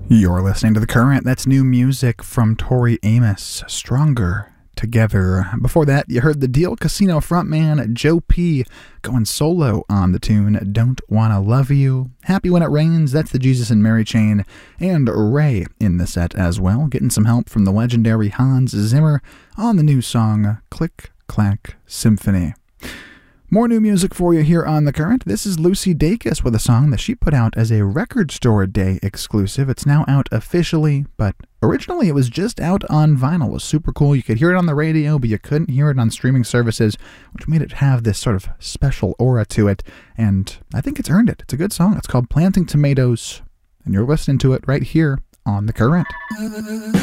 You're listening to The Current. That's new music from Tori Amos, Stronger Together. Before that, you heard the Deal Casino frontman Joe P. going solo on the tune Don't Wanna Love You. Happy When It Rains, that's the Jesus and Mary chain. And Ray in the set as well, getting some help from the legendary Hans Zimmer on the new song Click Clack Symphony. More new music for you here on The Current. This is Lucy Dacus with a song that she put out as a Record Store Day exclusive. It's now out officially, but originally it was just out on vinyl. It was super cool. You could hear it on the radio, but you couldn't hear it on streaming services, which made it have this sort of special aura to it, and I think it's earned it. It's a good song. It's called Planting Tomatoes, and you're listening to it right here on The Current.